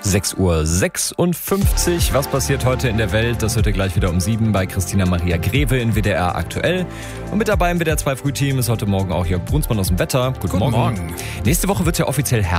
6:56 Uhr. Was passiert heute in der Welt? Das hört ihr gleich wieder um 7 bei Christina Maria Greve in WDR aktuell. Und mit dabei im WDR 2 Frühteam ist heute Morgen auch Jörg Brunsmann aus dem Wetter. Guten Morgen. Nächste Woche wird es ja offiziell Herbst.